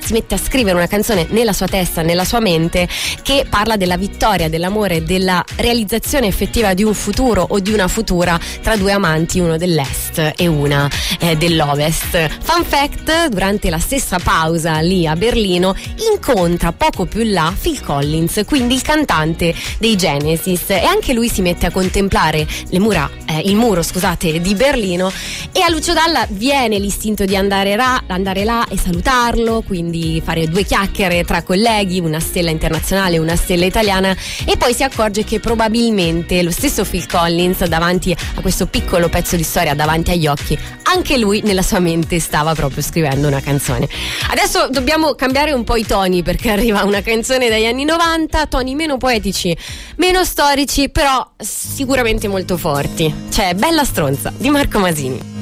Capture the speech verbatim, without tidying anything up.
si mette a scrivere una canzone nella sua testa, nella sua mente, che parla della vittoria, dell'amore, della realizzazione effettiva di un futuro o di una futura tra due amanti, uno dell'est e una eh, dell'ovest. Fun fact: durante la stessa pausa lì a Berlino incontra poco più in là Phil Collins, quindi il cantante dei Genesis, e anche lui si mette a contemplare le mura, eh, il muro scusate di Berlino, e a Lucio Dalla viene l'istinto di andare, ra, andare là e salutarlo, quindi fare due chiacchiere tra colleghi, una stella internazionale e una stella italiana, e poi si accorge che probabilmente lo stesso Phil Collins, davanti a questo piccolo pezzo di storia davanti agli occhi, anche lui nella sua mente stava proprio scrivendo una canzone. Adesso dobbiamo cambiare un po' i toni, perché arriva una canzone dagli anni novanta, toni meno poetici, meno storici, però sicuramente molto forti. C'è Bella stronza di Marco Masini.